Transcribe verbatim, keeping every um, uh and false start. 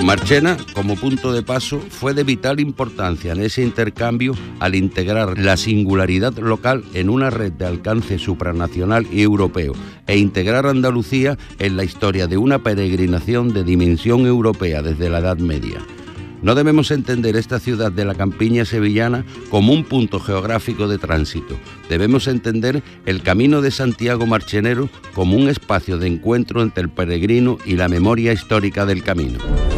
Marchena, como punto de paso, fue de vital importancia en ese intercambio al integrar la singularidad local en una red de alcance supranacional y europeo e integrar a Andalucía en la historia de una peregrinación de dimensión europea desde la Edad Media. No debemos entender esta ciudad de la campiña sevillana como un punto geográfico de tránsito. Debemos entender el Camino de Santiago Marchenero como un espacio de encuentro entre el peregrino y la memoria histórica del camino.